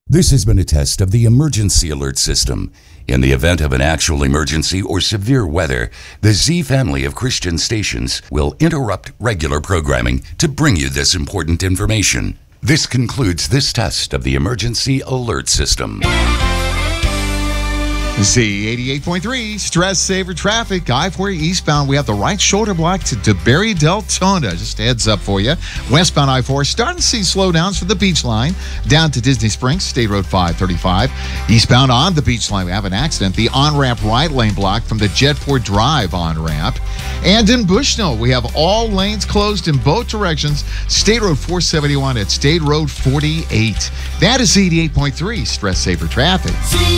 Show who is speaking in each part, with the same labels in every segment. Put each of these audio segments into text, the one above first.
Speaker 1: This has been a test of the emergency alert system. In the event of an actual emergency or severe weather, the Z family of Christian stations will interrupt regular programming to bring you this important information. This concludes this test of the emergency alert system.
Speaker 2: Z88.3, Stress Saver Traffic, I-4 eastbound. We have the right shoulder block to DeBerry Deltona. Just a heads up for you. Westbound I-4, starting to see slowdowns for the beach line. Down to Disney Springs, State Road 535. Eastbound on the beach line, we have an accident. The on-ramp right lane blocked from the Jetport Drive on-ramp. And in Bushnell, we have all lanes closed in both directions. State Road 471 at State Road 48. That is Z88.3, Stress Saver Traffic.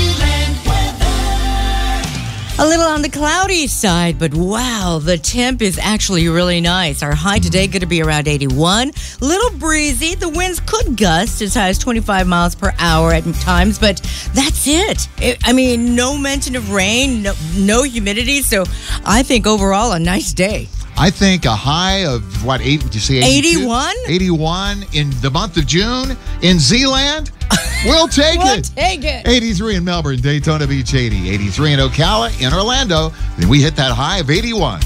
Speaker 3: A little on the cloudy side, but wow, the temp is actually really nice. Our high today going to be around 81. Little breezy. The winds could gust as high as 25 miles per hour at times, but that's it. No mention of rain, no humidity, so I think overall a nice day.
Speaker 2: I think a high of, what, did you say
Speaker 3: 81?
Speaker 2: 81 in the month of June in Zealand. We'll take
Speaker 3: We'll take it.
Speaker 2: 83 in Melbourne, Daytona Beach 80, 83 in Ocala, in Orlando. Then we hit that high of 81.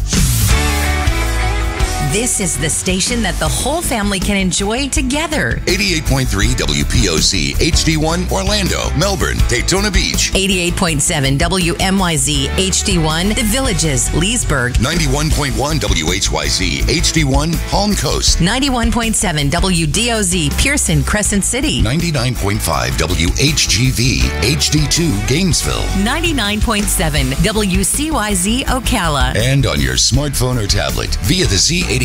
Speaker 4: This is the station that the whole family can enjoy together.
Speaker 1: 88.3 WPOC HD1 Orlando, Melbourne, Daytona Beach.
Speaker 4: 88.7 WMYZ HD1 The Villages, Leesburg.
Speaker 1: 91.1 WHYZ HD1 Palm Coast.
Speaker 4: 91.7 WDOZ Pearson, Crescent City.
Speaker 1: 99.5 WHGV HD2 Gainesville.
Speaker 4: 99.7 WCYZ Ocala.
Speaker 1: And on your smartphone or tablet via the Z88